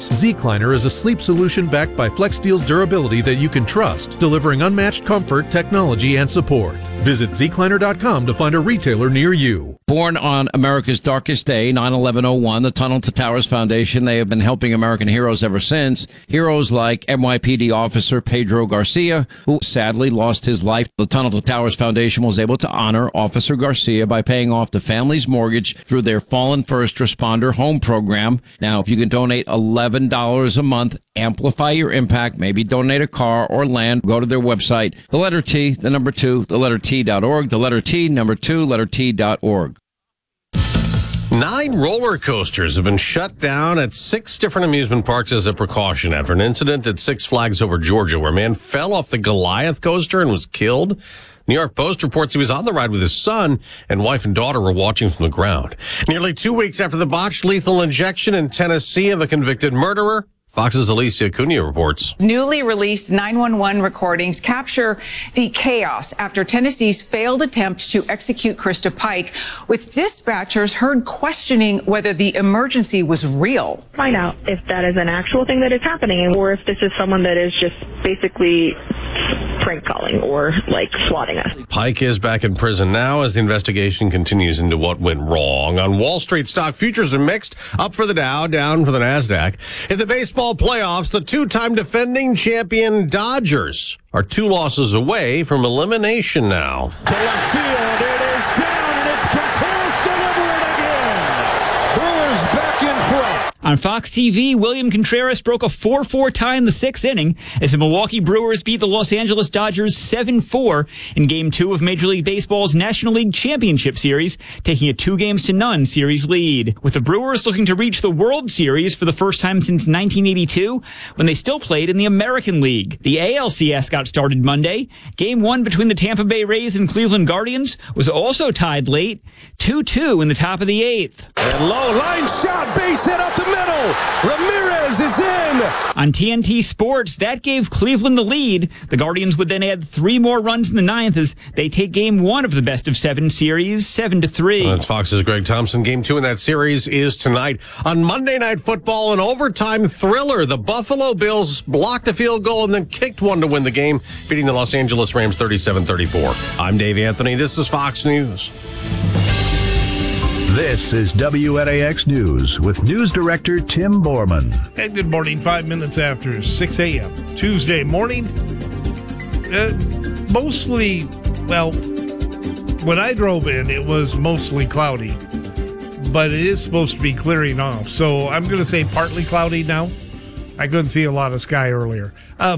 nights. Zecliner is a sleep solution backed by FlexSteel's durability that you can trust, delivering unmatched comfort, technology, and support. Visit Zecliner.com to find a retailer near you. Born on America's darkest day, 9/11/01, the Tunnel to Towers Foundation, they have been helping American heroes ever since. Heroes like NYPD officer Pedro Garcia, who sadly lost his life. The Tunnel to Towers Foundation was able to honor Officer Garcia by paying off the family's mortgage through their Fallen First Responder Home Program. Now, if you can donate $11 a month, amplify your impact, maybe donate a car or land, go to their website, the letter T, the number 2, the letter T.org, the letter T, number 2, letter T.org. 9 roller coasters have been shut down at 6 different amusement parks as a precaution after an incident at Six Flags Over Georgia where a man fell off the Goliath coaster and was killed. New York Post reports he was on the ride with his son, and wife and daughter were watching from the ground. Nearly 2 weeks after the botched lethal injection in Tennessee of a convicted murderer, Fox's Alicia Cunha reports. Newly released 911 recordings capture the chaos after Tennessee's failed attempt to execute Krista Pike, with dispatchers heard questioning whether the emergency was real. Find out if that is an actual thing that is happening, or if this is someone that is just basically prank calling or like swatting us. Pike is back in prison now as the investigation continues into what went wrong. On Wall Street, stock futures are mixed, up for the Dow, down for the NASDAQ. In the baseball playoffs, the 2-time defending champion Dodgers are 2 losses away from elimination now. To left field, it is down, and it's Contreras delivering again. Brewers back in front. On Fox TV, William Contreras broke a 4-4 tie in the 6th inning as the Milwaukee Brewers beat the Los Angeles Dodgers 7-4 in Game 2 of Major League Baseball's National League Championship Series, taking a 2-0 series lead. With the Brewers looking to reach the World Series for the first time since 1982, when they still played in the American League. The ALCS got started Monday. Game 1 between the Tampa Bay Rays and Cleveland Guardians was also tied late, 2-2 in the top of the 8th. And low line shot, base hit up the middle. Ramirez is in. On TNT Sports, that gave Cleveland the lead. The Guardians would then add 3 more runs in the 9th as they take Game 1 of the best-of-7 series 7-3. That's Fox's Greg Thompson. Game 2 in that series is tonight. On Monday Night Football, an overtime thriller. The Buffalo Bills blocked a field goal and then kicked one to win the game, beating the Los Angeles Rams 37-34. I'm Dave Anthony. This is Fox News. This is WNAX News with News Director Tim Borman. And good morning, 5 minutes after 6 a.m. Tuesday morning. Mostly, well, when I drove in, it was mostly cloudy. But it is supposed to be clearing off. So I'm going to say partly cloudy now. I couldn't see a lot of sky earlier.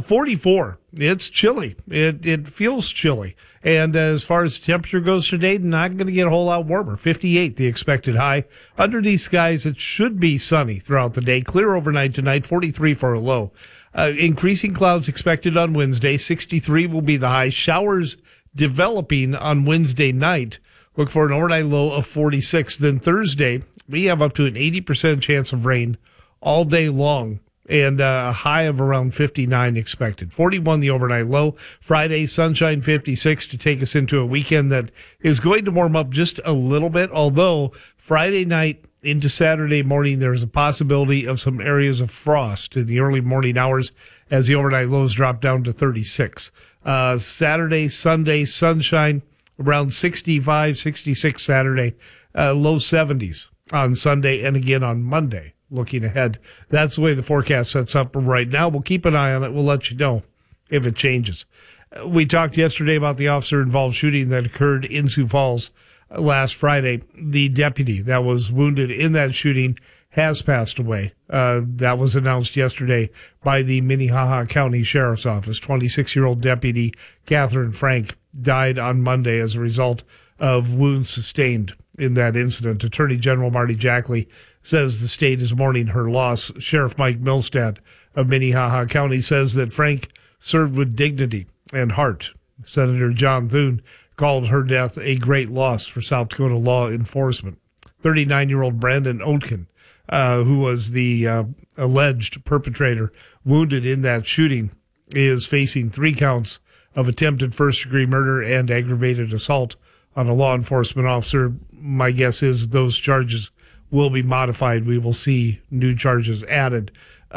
44. It's chilly. It feels chilly. And as far as temperature goes today, not going to get a whole lot warmer. 58, the expected high. Underneath skies, it should be sunny throughout the day. Clear overnight tonight, 43 for a low. Increasing clouds expected on Wednesday. 63 will be the high. Showers developing on Wednesday night. Look for an overnight low of 46. Then Thursday, we have up to an 80% chance of rain all day long. And a high of around 59 expected. 41 the overnight low. Friday, sunshine 56 to take us into a weekend that is going to warm up just a little bit. Although Friday night into Saturday morning, there's a possibility of some areas of frost in the early morning hours as the overnight lows drop down to 36. Saturday, Sunday, sunshine around 65, 66 Saturday, low 70s on Sunday and again on Monday. Looking ahead, that's the way the forecast sets up right now. We'll keep an eye on it. We'll let you know if it changes. We talked yesterday about the officer-involved shooting that occurred in Sioux Falls last Friday. The deputy that was wounded in that shooting has passed away. That was announced yesterday by the Minnehaha County Sheriff's Office. 26-year-old deputy Catherine Frank died on Monday as a result of wounds sustained in that incident. Attorney General Marty Jackley says the state is mourning her loss. Sheriff Mike Milstad of Minnehaha County says that Frank served with dignity and heart. Senator John Thune called her death a great loss for South Dakota law enforcement. 39-year-old Brandon Oetken, who was the alleged perpetrator wounded in that shooting, is facing 3 counts of attempted first-degree murder and aggravated assault on a law enforcement officer. My guess is those charges will be modified. We will see new charges added